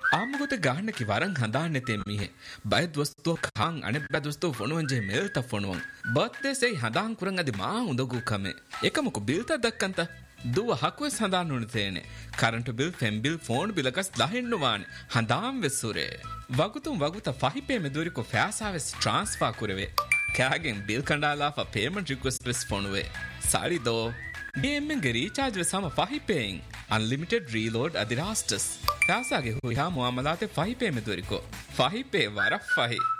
ಆಮಗೋತೆ ಗಾಹಣ್ಣಕಿ ವರಂಗ್ ಹಂದಾಣ್ಣೆತೆ ಮೀಹೆ ಬಯದ್ ವಸ್ತು ಖಾಂಗ್ ಅಣೆ ಬಯದ್ ವಸ್ತು ಫೊಣುವಂಜೆ ಮೇಲ್ತ ಫೊಣುವಂ ಬರ್ತ್ಡೇ ಸೈ ಹಂದಾಂಗ್ ಕುರಂಗ್ ಅದಿ ಮಾ ಉಂದಗು ಕಮೆ ಏಕಮಕು ಬಿಲ್ತ ದಕ್ಕಂತ දුව හකුවෙස් හඳාන්න උන තේනේ current bill ෆෙම් bill phone බිලකස් දහෙන්න වානේ හඳාම් වෙස්සුරේ වගුතුම් වගුත ෆහිපේ මෙදුරිකෝ ෆෑසාවෙස් transfer කුරවේ කෑගෙන් bill කණ්ඩාලා ෆ payment request වෙස් ෆොනුවේ සාරි දෝ ඩීඑම්එන් ගේ රීචාර්ජ් වෙ සම ෆහිපේන් අන්ලිමිටඩ් රීලෝඩ් අදිරාස්ටස් ෆෑසාගේ හුයා මුඅමලාතේ ෆහිපේ මෙදුරිකෝ ෆහිපේ වර ෆහි